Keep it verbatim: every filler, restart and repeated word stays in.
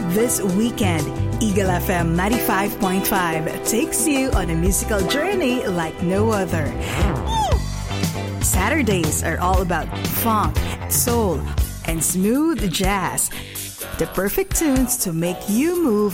This weekend, Eagle F M ninety-five point five takes you on a musical journey like no other. Saturdays are all about funk, soul, and smooth jazz. The perfect tunes to make you move